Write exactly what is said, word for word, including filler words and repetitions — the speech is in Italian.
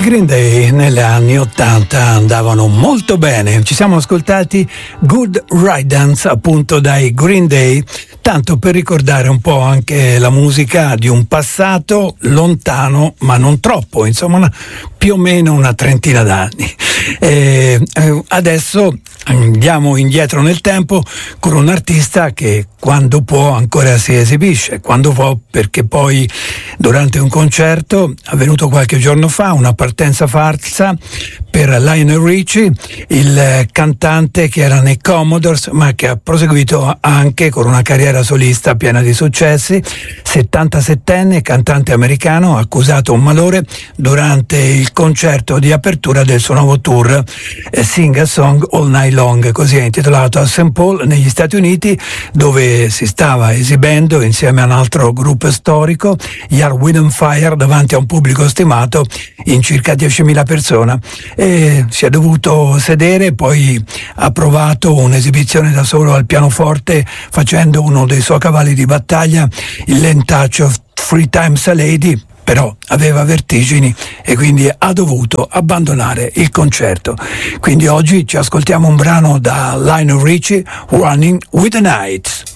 Green Day negli anni ottanta andavano molto bene. Ci siamo ascoltati Good Riddance appunto dai Green Day, tanto per ricordare un po' anche la musica di un passato lontano, ma non troppo, insomma una, più o meno una trentina d'anni. E, eh, adesso andiamo indietro nel tempo con un artista che quando può ancora si esibisce, quando può, perché poi durante un concerto avvenuto qualche giorno fa, una partenza falsa per Lionel Richie, il cantante che era nei Commodores ma che ha proseguito anche con una carriera solista piena di successi. settantasettenne cantante americano accusato un malore durante il concerto di apertura del suo nuovo tour Sing a Song All Night Long, così è intitolato, a Saint Paul negli Stati Uniti, dove si stava esibendo insieme a un altro gruppo storico, gli Earth, Wind and Fire, davanti a un pubblico stimato in circa diecimila persone, e si è dovuto sedere. Poi ha provato un'esibizione da solo al pianoforte facendo uno dei suoi cavalli di battaglia, il lentaccio Three Times a Lady, però aveva vertigini e quindi ha dovuto abbandonare il concerto. Quindi oggi ci ascoltiamo un brano da Lionel Richie, Running with the Night.